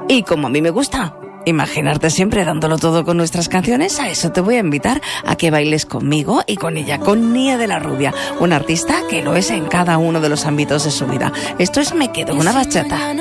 Y como a mí me gusta imaginarte siempre dándolo todo con nuestras canciones, a eso te voy a invitar a que bailes conmigo y con ella, con Nia de la Rubia, una artista que lo es en cada uno de los ámbitos de su vida. Esto es Me Quedo, una bachata.